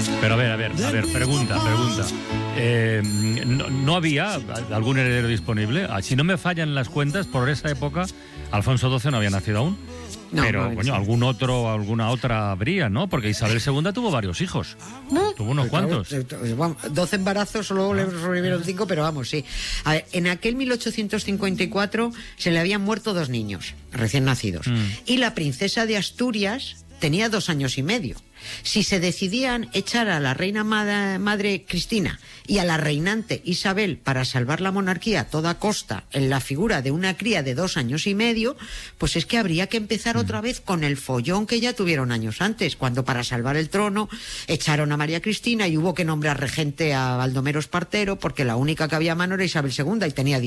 Pero a ver, pregunta. ¿No había algún heredero disponible? Si no me fallan las cuentas, por esa época, Alfonso XII no había nacido aún. No, pero, no, coño, alguna otra habría, ¿no? Porque Isabel II tuvo varios hijos. Tuvo unos cuantos. 12 embarazos, solo le sobrevivieron 5, pero vamos, sí. A ver, en aquel 1854 se le habían muerto 2 niños recién nacidos. Y la princesa de Asturias tenía 2 años y medio. Si se decidían echar a la reina madre Cristina y a la reinante Isabel para salvar la monarquía a toda costa en la figura de una cría de 2 años y medio, pues es que habría que empezar otra vez con el follón que ya tuvieron años antes, cuando para salvar el trono echaron a María Cristina y hubo que nombrar regente a Baldomero Espartero porque la única que había a mano era Isabel II y tenía